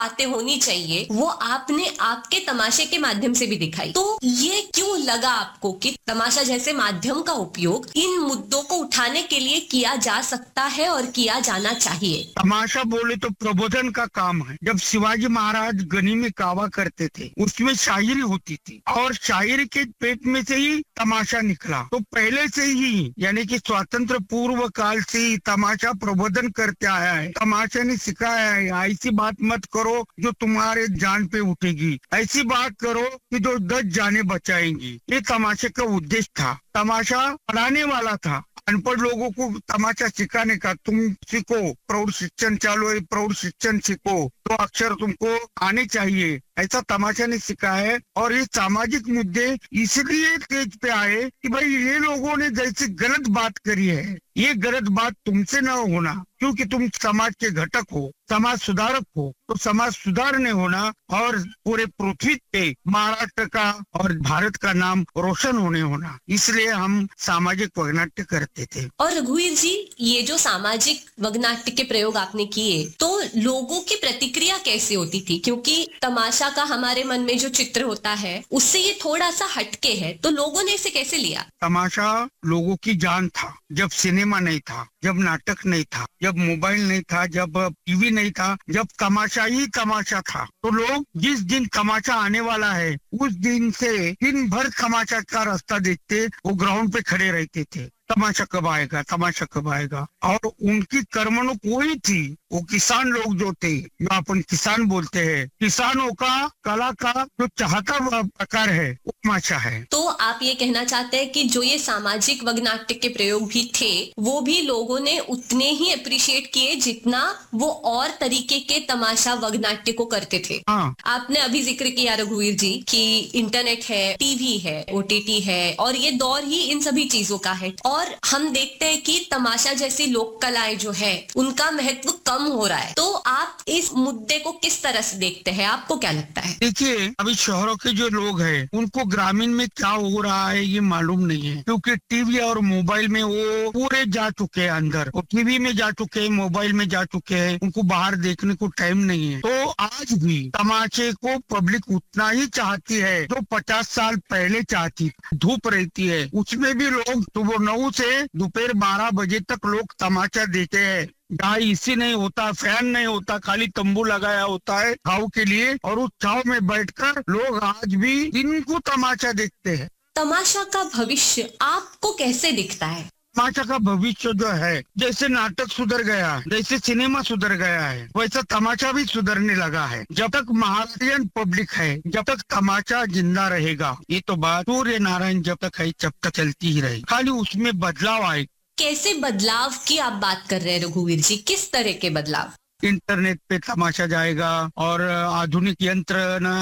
बातें होनी चाहिए वो आपने आपके तमाशे के माध्यम से भी दिखाई। तो ये क्यों लगा आपको कि तमाशा जैसे माध्यम का उपयोग इन मुद्दों को उठाने के लिए किया जा सकता है और किया जाना चाहिए? तमाशा बोले तो प्रबोधन का काम है। जब शिवाजी महाराज गनी में कावा करते थे उसमें शायरी होती थी और शायरी के पेट में से ही तमाशा निकला। तो पहले से ही यानी कि स्वतंत्र पूर्व काल से ही तमाशा प्रबोधन करते आया है। तमाशा ने सिखाया है ऐसी बात मत करो जो तुम्हारे जान पे उठेगी, ऐसी बात करो कि जो 10 जाने बचाएंगी। ये तमाशे का उद्देश्य था। तमाशा पढ़ाने वाला था, अनपढ़ लोगों को तमाशा सिखाने का। तुम सीखो, प्रौढ़ शिक्षण चालू है, प्रौढ़ शिक्षण सीखो तो अक्षर तुमको आने चाहिए, ऐसा तमाशा ने सिखाया है। और ये सामाजिक मुद्दे इसलिए तेज पे आए कि भाई ये लोगों ने जैसे गलत बात करी है, ये गलत बात तुमसे न होना, क्योंकि तुम समाज के घटक हो, समाज सुधारक हो। तो समाज सुधारने होना और पूरे पृथ्वी पे महाराष्ट्र का और भारत का नाम रोशन होने होना, इसलिए हम सामाजिक वगनाट्य करते थे। और रघुवीर जी, ये जो सामाजिक वगनाट्य के प्रयोग आपने किए तो लोगों की प्रतिक्रिया कैसी होती थी? क्योंकि तमाशा का हमारे मन में जो चित्र होता है उससे ये थोड़ा सा हटके है, तो लोगों ने इसे कैसे लिया? तमाशा लोगों की जान था। जब सिनेमा नहीं था, जब नाटक नहीं था, जब मोबाइल नहीं था, जब टीवी नहीं था, जब तमाशा ही तमाशा था, तो लोग जिस दिन तमाशा आने वाला है उस दिन से दिन भर तमाशा का रास्ता देखते, वो ग्राउंड पे खड़े रहते थे। तमाशा कब आएगा, तमाशा कब आएगा। और उनकी कर्मणों कोई थी, वो किसान लोग जो थे, जो अपन किसान बोलते हैं, किसानों का कला का जो चाहता प्रकार है वो तमाशा है। तो आप ये कहना चाहते हैं कि जो ये सामाजिक वगनाट्य के प्रयोग भी थे वो भी लोगों ने उतने ही अप्रिशिएट किए जितना वो और तरीके के तमाशा वगनाट्य को करते थे। हाँ। आपने अभी जिक्र किया रघुवीर जी कि इंटरनेट है, टीवी है, ओटीटी है और ये दौर ही इन सभी चीजों का है। और हम देखते हैं कि तमाशा जैसी लोक कलाएं जो है उनका महत्व कम हो रहा है। तो आप इस मुद्दे को किस तरह से देखते हैं? आपको क्या लगता है? देखिए, अभी शहरों के जो लोग हैं उनको ग्रामीण में क्या हो रहा है ये मालूम नहीं है, क्योंकि टीवी और मोबाइल में वो पूरे जा चुके हैं अंदर। वो टीवी में जा चुके हैं, मोबाइल में जा चुके हैं, उनको बाहर देखने को टाइम नहीं है। तो आज भी तमाशे को पब्लिक उतना ही चाहती है जो 50 साल पहले चाहती। धूप रहती है उसमें भी लोग सुबह 9 से दोपहर 12 बजे तक लोग तमाशा देखते हैं। गाय इसी नहीं होता, फैन नहीं होता, खाली तंबू लगाया होता है छाव के लिए, और उस छाव में बैठकर लोग आज भी दिन को तमाशा देखते हैं। तमाशा का भविष्य आपको कैसे दिखता है? तमाशा का भविष्य जो है, जैसे नाटक सुधर गया, जैसे सिनेमा सुधर गया है, वैसा तमाशा भी सुधरने लगा है। जब तक महाराष्ट्रियन पब्लिक है, जब तक तमाशा जिंदा रहेगा। ये तो बात सूर्य नारायण जब तक है जब तक चलती ही रहेगी, खाली उसमें बदलाव आए। कैसे बदलाव की आप बात कर रहे हैं रघुवीर जी? किस तरह के बदलाव? इंटरनेट पे तमाशा जाएगा और आधुनिक यंत्र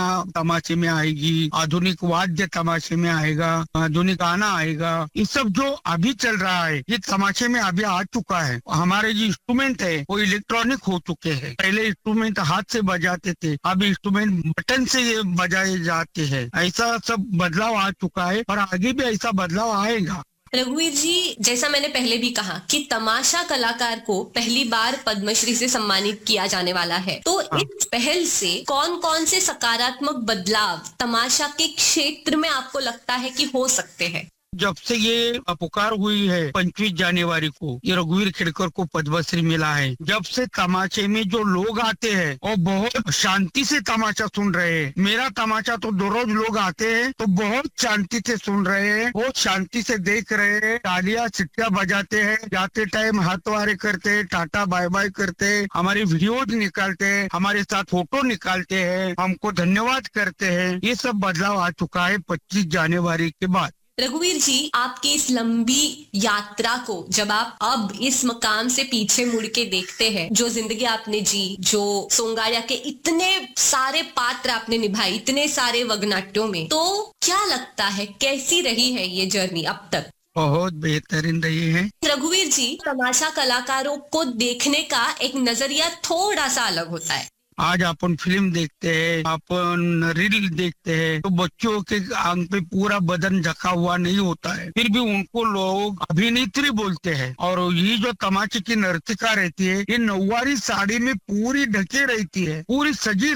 तमाशे में आएगी, आधुनिक वाद्य तमाशे में आएगा, आधुनिक गाना आएगा। ये सब जो अभी चल रहा है ये तमाशे में अभी आ चुका है। हमारे जो इंस्ट्रूमेंट है वो इलेक्ट्रॉनिक हो चुके हैं। पहले इंस्ट्रूमेंट हाथ से बजाते थे, अब इंस्ट्रूमेंट बटन से बजाए जाते हैं। ऐसा सब बदलाव आ चुका है और आगे भी ऐसा बदलाव आएगा। रघुवीर जी, जैसा मैंने पहले भी कहा कि तमाशा कलाकार को पहली बार पद्मश्री से सम्मानित किया जाने वाला है, तो इस पहल से कौन कौन से सकारात्मक बदलाव तमाशा के क्षेत्र में आपको लगता है कि हो सकते हैं? जब से ये पुकार हुई है 25 जनवरी को, ये रघुवीर खेड़कर को पद्मश्री मिला है, जब से तमाशे में जो लोग आते हैं वो बहुत शांति से तमाशा सुन रहे हैं। मेरा तमाशा तो रोज लोग आते हैं तो बहुत शांति से सुन रहे हैं, बहुत शांति से देख रहे हैं, तालियां सिट्टियां बजाते हैं, जाते टाइम हाथ वारे करते हैं, टाटा बाय बाय करते हैं, हमारे वीडियोज निकालते हैं, हमारे साथ फोटो निकालते हैं, हमको धन्यवाद करते हैं। ये सब बदलाव आ चुका है 25 जनवरी के बाद। रघुवीर जी, आपकी इस लंबी यात्रा को जब आप अब इस मकाम से पीछे मुड़ के देखते हैं, जो जिंदगी आपने जी, जो सोंगाड़िया के इतने सारे पात्र आपने निभाए, इतने सारे वगनाट्यों में, तो क्या लगता है कैसी रही है ये जर्नी अब तक? बहुत बेहतरीन रही है। रघुवीर जी, तमाशा कलाकारों को देखने का एक नजरिया थोड़ा सा अलग होता है। आज अपन फिल्म देखते हैं, अपन रील देखते हैं, तो बच्चों के आंख पे पूरा बदन ढका हुआ नहीं होता है, फिर भी उनको लोग अभिनेत्री बोलते हैं। और ये जो तमाचे की नर्तिका रहती है, ये नौवारी साड़ी में पूरी ढके रहती है, पूरी सजी